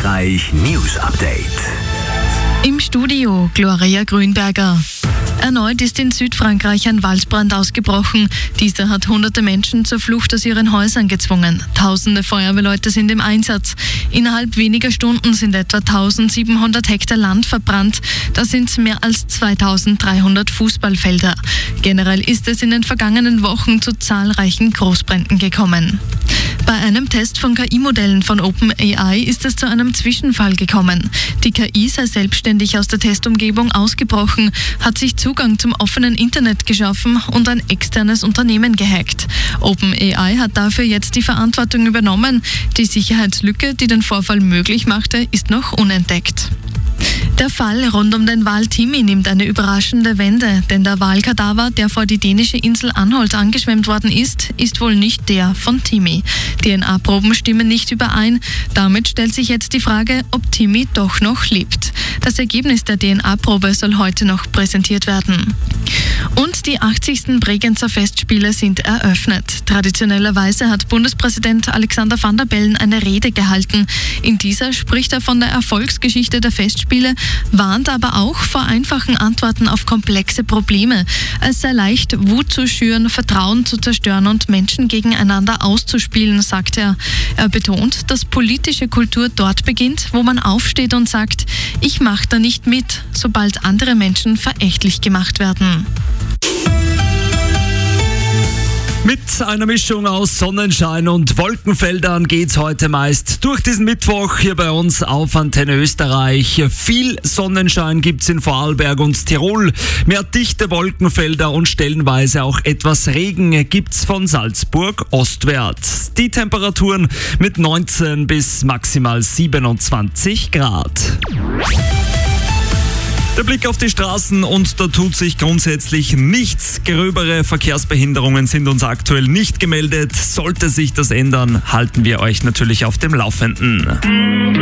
Österreich News Update. Im Studio Gloria Grünberger. Erneut ist in Südfrankreich ein Waldbrand ausgebrochen. Dieser hat hunderte Menschen zur Flucht aus ihren Häusern gezwungen. Tausende Feuerwehrleute sind im Einsatz. Innerhalb weniger Stunden sind etwa 1700 Hektar Land verbrannt. Das sind mehr als 2300 Fußballfelder. Generell ist es in den vergangenen Wochen zu zahlreichen Großbränden gekommen. Bei einem Test von KI-Modellen von OpenAI ist es zu einem Zwischenfall gekommen. Die KI sei selbstständig aus der Testumgebung ausgebrochen, hat sich Zugang zum offenen Internet geschaffen und ein externes Unternehmen gehackt. OpenAI hat dafür jetzt die Verantwortung übernommen. Die Sicherheitslücke, die den Vorfall möglich machte, ist noch unentdeckt. Der Fall rund um den Wal Timi nimmt eine überraschende Wende, denn der Walkadaver, der vor die dänische Insel Anholt angeschwemmt worden ist wohl nicht der von Timi. DNA-Proben stimmen nicht überein. Damit stellt sich jetzt die Frage, ob Timi doch noch lebt. Das Ergebnis der DNA-Probe soll heute noch präsentiert werden. Und die 80. Bregenzer Festspiele sind eröffnet. Traditionellerweise hat Bundespräsident Alexander Van der Bellen eine Rede gehalten. In dieser spricht er von der Erfolgsgeschichte der Festspiele, warnt aber auch vor einfachen Antworten auf komplexe Probleme. Es sei leicht, Wut zu schüren, Vertrauen zu zerstören und Menschen gegeneinander auszuspielen, sagt er. Er betont, dass politische Kultur dort beginnt, wo man aufsteht und sagt, ich mache da nicht mit, sobald andere Menschen verächtlich gemacht werden. Mit einer Mischung aus Sonnenschein und Wolkenfeldern geht's heute meist durch diesen Mittwoch hier bei uns auf Antenne Österreich. Viel Sonnenschein gibt's in Vorarlberg und Tirol. Mehr dichte Wolkenfelder und stellenweise auch etwas Regen gibt's von Salzburg ostwärts. Die Temperaturen mit 19 bis maximal 27 Grad. Der Blick auf die Straßen und da tut sich grundsätzlich nichts. Gröbere Verkehrsbehinderungen sind uns aktuell nicht gemeldet. Sollte sich das ändern, halten wir euch natürlich auf dem Laufenden.